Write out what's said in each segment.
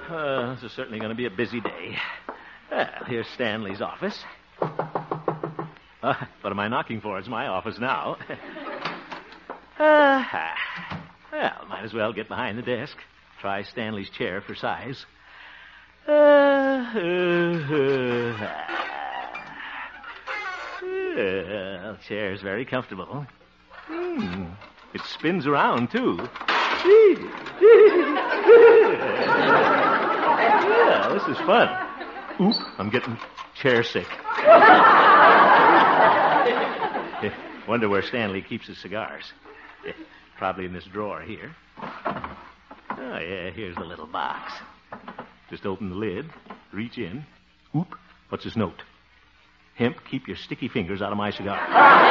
This is certainly going to be a busy day. Well, here's Stanley's office. What am I knocking for? It's my office now. Well, might as well get behind the desk. Try Stanley's chair for size. Well, chair's very comfortable. It spins around, too. Yeah, this is fun. Oop, I'm getting chair sick. Wonder where Stanley keeps his cigars. Probably in this drawer here. Oh, yeah, here's the little box. Just open the lid, reach in. Oop, what's this note? Hemp, keep your sticky fingers out of my cigar.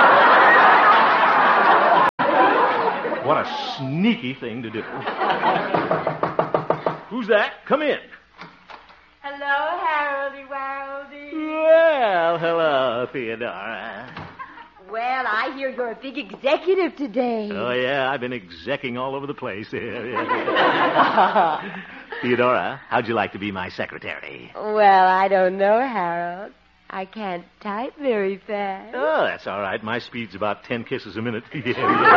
What a sneaky thing to do. Who's that? Come in. Hello, Haroldy Waroldy. Well, hello, Theodora. Well, I hear you're a big executive today. Oh, yeah, I've been execing all over the place. Theodora, how'd you like to be my secretary? Well, I don't know, Harold. I can't type very fast. Oh, that's all right. My speed's about 10 kisses a minute. Oh,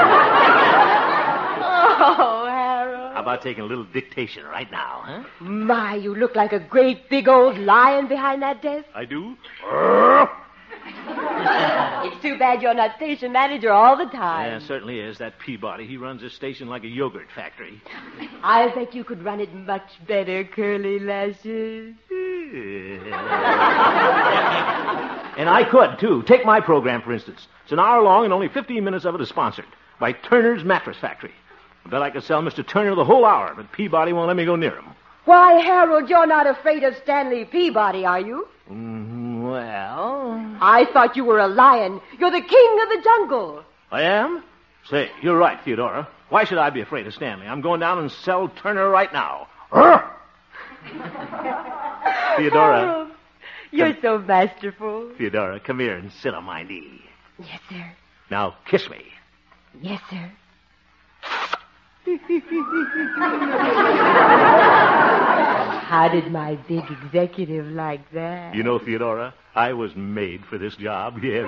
Harold. How about taking a little dictation right now, huh? My, you look like a great big old lion behind that desk. I do? It's too bad you're not station manager all the time. Yeah, it certainly is. That Peabody, he runs this station like a yogurt factory. I bet you could run it much better, Curly Lashes. And I could, too. Take my program, for instance. It's an hour long and only 15 minutes of it is sponsored by Turner's Mattress Factory. I bet I could sell Mr. Turner the whole hour, but Peabody won't let me go near him. Why, Harold, you're not afraid of Stanley Peabody, are you? Well... I thought you were a lion. You're the king of the jungle. I am? Say, you're right, Theodora. Why should I be afraid of Stanley? I'm going down and sell Turner right now. Theodora. Harold, you're so masterful. Theodora, come here and sit on my knee. Yes, sir. Now, kiss me. Yes, sir. How did my big executive like that? You know, Theodora, I was made for this job. Yeah.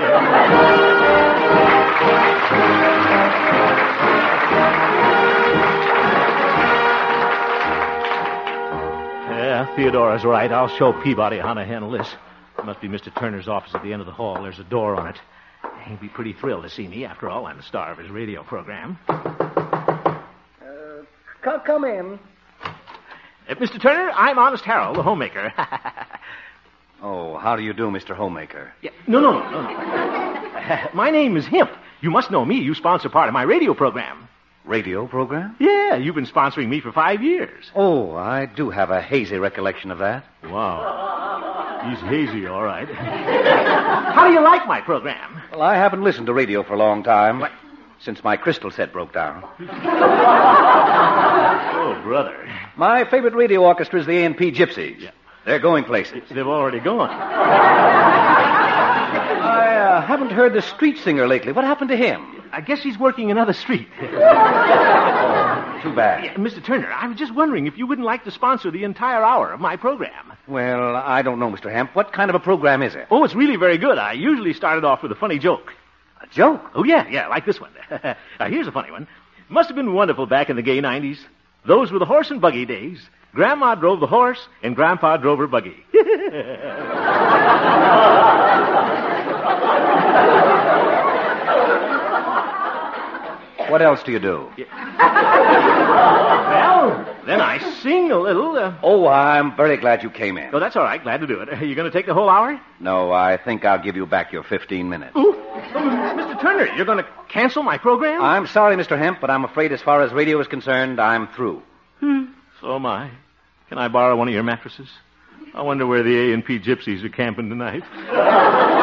Yeah, Theodora's right. I'll show Peabody how to handle this. It must be Mr. Turner's office at the end of the hall. There's a door on it. He'd be pretty thrilled to see me. After all, I'm the star of his radio program. Come in. Mr. Turner, I'm Honest Harold, the homemaker. Oh, how do you do, Mr. Homemaker? Yeah. No. My name is Hemp. You must know me. You sponsor part of my radio program. Radio program? Yeah, you've been sponsoring me for 5 years. Oh, I do have a hazy recollection of that. Wow. He's hazy, all right. How do you like my program? Well, I haven't listened to radio for a long time. What? Since my crystal set broke down. Oh, brother. My favorite radio orchestra is the A&P Gypsies. Yeah. They're going places. They've already gone. I haven't heard the street singer lately. What happened to him? I guess he's working another street. Too bad. Yeah, Mr. Turner, I was just wondering if you wouldn't like to sponsor the entire hour of my program. Well, I don't know, Mr. Hemp. What kind of a program is it? Oh, it's really very good. I usually start it off with a funny joke. A joke? Oh, yeah, like this one. Here's a funny one. Must have been wonderful back in the gay 90s. Those were the horse and buggy days. Grandma drove the horse, and Grandpa drove her buggy. What else do you do? Well, then I sing a little. Oh, I'm very glad you came in. Oh, that's all right. Glad to do it. Are you going to take the whole hour? No, I think I'll give you back your 15 minutes. Ooh. Mr. Turner, you're going to cancel my program? I'm sorry, Mr. Hemp, but I'm afraid as far as radio is concerned, I'm through. So am I. Can I borrow one of your mattresses? I wonder where the A&P Gypsies are camping tonight.